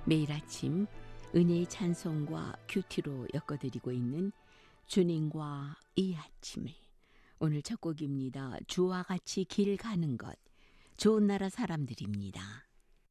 매일 아침 은혜의 찬송과 큐티로 엮어드리고 있는 주님과 이 아침에 오늘 첫 곡입니다. 주와 같이 길 가는 것, 좋은 나라 사람들입니다.